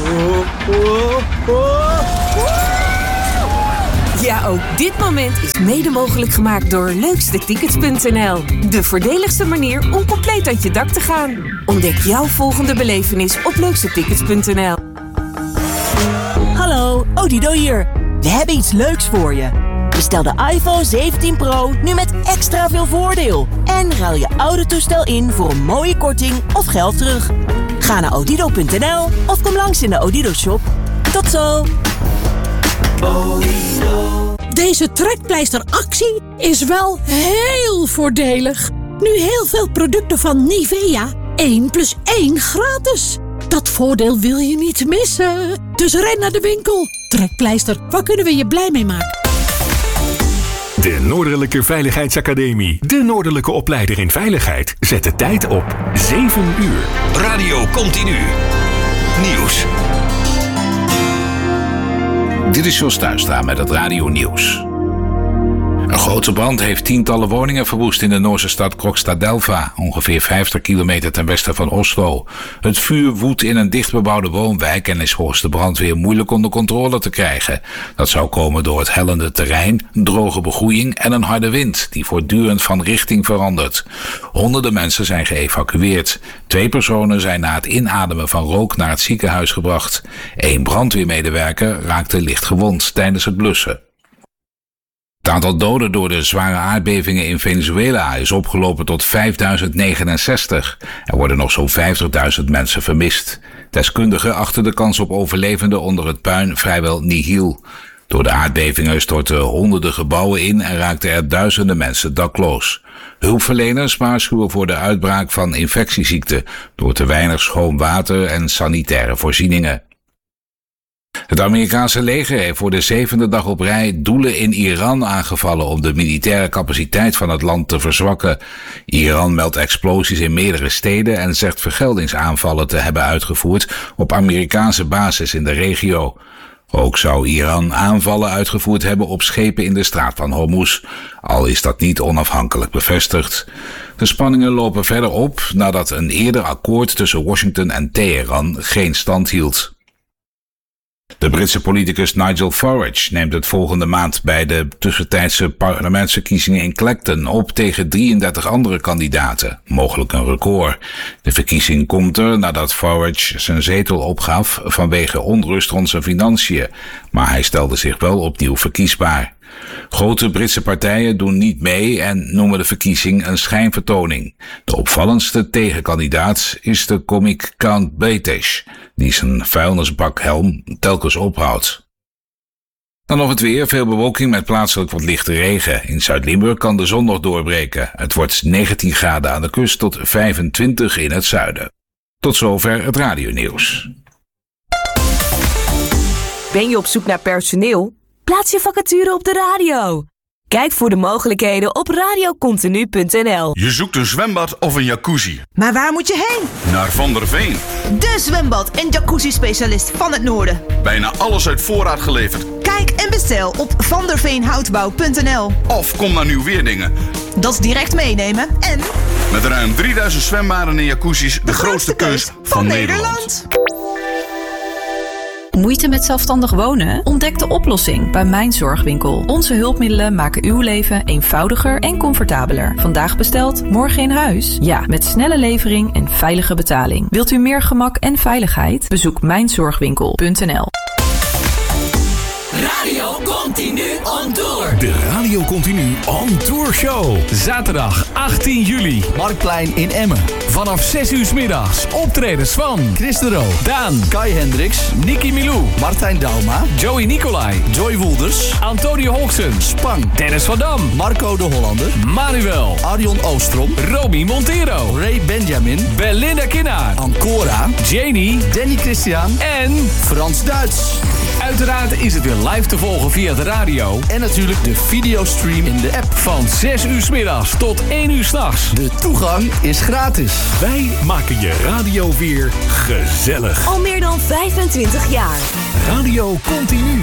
Ja, ook dit moment is mede mogelijk gemaakt door leukstetickets.nl. De voordeligste manier om compleet uit je dak te gaan. Ontdek jouw volgende belevenis op leukstetickets.nl. Hallo, Odido hier. We hebben iets leuks voor je. Bestel de iPhone 17 Pro nu met extra veel voordeel. En ruil je oude toestel in voor een mooie korting of geld terug. Ga naar odido.nl of kom langs in de Odido-shop. Tot zo! Deze trekpleisteractie is wel heel voordelig. Nu heel veel producten van Nivea 1 + 1 gratis. Dat voordeel wil je niet missen. Dus ren naar de winkel. Trekpleister, waar kunnen we je blij mee maken? De Noordelijke Veiligheidsacademie. De Noordelijke opleider in veiligheid. Zet de tijd op 7 uur. Radio Continu. Nieuws. Dit is Jos Tuistra met het Radio Nieuws. Een grote brand heeft tientallen woningen verwoest in de Noorse stad Krokstadelva, ongeveer 50 kilometer ten westen van Oslo. Het vuur woedt in een dichtbebouwde woonwijk en is volgens de brandweer moeilijk onder controle te krijgen. Dat zou komen door het hellende terrein, droge begroeiing en een harde wind die voortdurend van richting verandert. Honderden mensen zijn geëvacueerd. 2 personen zijn na het inademen van rook naar het ziekenhuis gebracht. 1 brandweermedewerker raakte licht gewond tijdens het blussen. Het aantal doden door de zware aardbevingen in Venezuela is opgelopen tot 5069. Er worden nog zo'n 50.000 mensen vermist. Deskundigen achten de kans op overlevenden onder het puin vrijwel nihil. Door de aardbevingen stortten honderden gebouwen in en raakten er duizenden mensen dakloos. Hulpverleners waarschuwen voor de uitbraak van infectieziekten door te weinig schoon water en sanitaire voorzieningen. Het Amerikaanse leger heeft voor de 7e dag op rij doelen in Iran aangevallen om de militaire capaciteit van het land te verzwakken. Iran meldt explosies in meerdere steden en zegt vergeldingsaanvallen te hebben uitgevoerd op Amerikaanse bases in de regio. Ook zou Iran aanvallen uitgevoerd hebben op schepen in de straat van Hormuz, al is dat niet onafhankelijk bevestigd. De spanningen lopen verder op nadat een eerder akkoord tussen Washington en Teheran geen stand hield. De Britse politicus Nigel Farage neemt het volgende maand bij de tussentijdse parlementsverkiezingen in Clacton op tegen 33 andere kandidaten, mogelijk een record. De verkiezing komt er nadat Farage zijn zetel opgaf vanwege onrust rond zijn financiën, maar hij stelde zich wel opnieuw verkiesbaar. Grote Britse partijen doen niet mee en noemen de verkiezing een schijnvertoning. De opvallendste tegenkandidaat is de komiek Count British, die zijn vuilnisbakhelm telkens ophoudt. Dan nog het weer, veel bewolking met plaatselijk wat lichte regen. In Zuid-Limburg kan de zon nog doorbreken. Het wordt 19 graden aan de kust tot 25 in het zuiden. Tot zover het radionieuws. Ben je op zoek naar personeel? Plaats je vacature op de radio. Kijk voor de mogelijkheden op radiocontinu.nl. Je zoekt een zwembad of een jacuzzi. Maar waar moet je heen? Naar Van der Veen. De zwembad- en jacuzzi-specialist van het noorden. Bijna alles uit voorraad geleverd. Kijk en bestel op vanderveenhoutbouw.nl. Of kom naar Nieuw-Weerdingen. Dat is direct meenemen en... Met ruim 3000 zwembaden en jacuzzis de grootste keus van Nederland. Moeite met zelfstandig wonen? Ontdek de oplossing bij Mijn Zorgwinkel. Onze hulpmiddelen maken uw leven eenvoudiger en comfortabeler. Vandaag besteld, morgen in huis? Ja, met snelle levering en veilige betaling. Wilt u meer gemak en veiligheid? Bezoek mijnzorgwinkel.nl. Radio Continu on Tour. De Radio Continu on Tour Show. Zaterdag 18 juli. Marktplein in Emmen. Vanaf 6 uur 's middags. Optredens van Chris de Roo, Daan, Kai Hendricks, Nicky Milou, Martijn Dauma, Joey Nicolai, Joy Woelders, Antonio Holksen, Spang, Dennis van Dam, Marco de Hollander, Manuel, Arjon Oostrom, Romy Montero, Ray Benjamin, Belinda Kinnaar, Ancora, Janie, Danny Christian en Frans Duits. Uiteraard is het weer live te volgen via de radio. En natuurlijk de videostream in de app. Van 6 uur 's middags tot 1 uur 's nachts. De toegang is gratis. Wij maken je radio weer gezellig. Al meer dan 25 jaar. Radio Continu.